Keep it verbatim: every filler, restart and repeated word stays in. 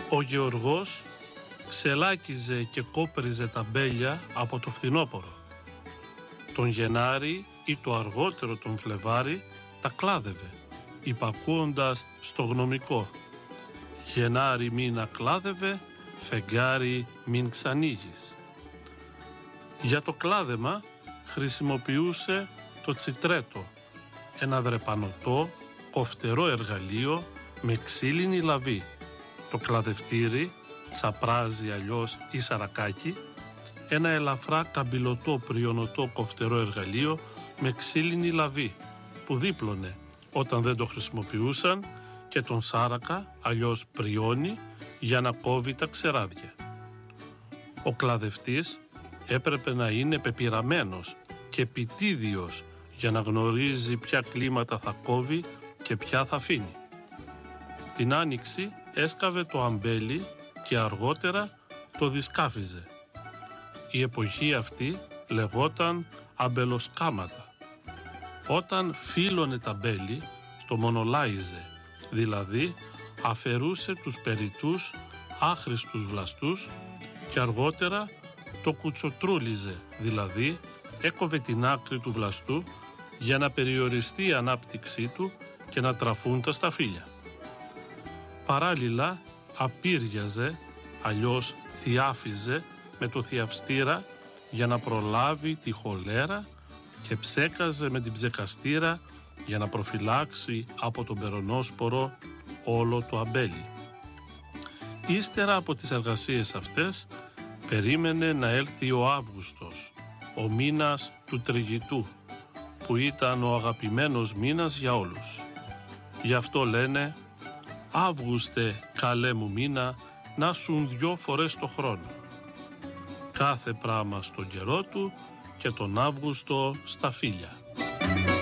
Ο Γεωργός ξελάκιζε και κόπριζε τα μπέλια από το φθινόπωρο. Τον Γενάρη ή το αργότερο τον Φλεβάρη τα κλάδευε, υπακούοντας στο γνωμικό «Γενάρη μην ακλάδευε, φεγγάρι μην ξανήγεις». Για το κλάδεμα χρησιμοποιούσε το τσιτρέτο, ένα δρεπανωτό, κοφτερό εργαλείο με ξύλινη λαβή. Το κλαδευτήρι, τσαπράζι αλλιώς ή σαρακάκι, ένα ελαφρά καμπυλωτό πριονωτό κοφτερό εργαλείο με ξύλινη λαβή που δίπλωνε όταν δεν το χρησιμοποιούσαν και τον σάρακα αλλιώς πριόνι για να κόβει τα ξεράδια. Ο κλαδευτής έπρεπε να είναι πεπειραμένος και επιτίδιος για να γνωρίζει ποια κλίματα θα κόβει και ποια θα αφήνει. Την άνοιξη έσκαβε το αμπέλι και αργότερα το δισκάφιζε. Η εποχή αυτή λεγόταν αμπελοσκάματα. Όταν φύλωνε τα μπέλη, το μονολάιζε, δηλαδή αφαιρούσε τους περιττούς άχρηστους βλαστούς και αργότερα το κουτσοτρούλιζε, δηλαδή έκοβε την άκρη του βλαστού για να περιοριστεί η ανάπτυξή του και να τραφούν τα σταφύλια. Παράλληλα απήριαζε, αλλιώς θιάφιζε με το θιαυστήρα για να προλάβει τη χολέρα και ψέκαζε με την ψεκαστήρα για να προφυλάξει από τον περονόσπορο όλο το αμπέλι. Ύστερα από τις εργασίες αυτές περίμενε να έλθει ο Αύγουστος, ο μήνας του τριγητού, που ήταν ο αγαπημένος μήνας για όλους. Γι' αυτό λένε «Αύγουστε, καλέ μου μήνα, να σουν δυο φορές το χρόνο». Κάθε πράμα στον καιρό του και τον Αύγουστο στα φύλλα.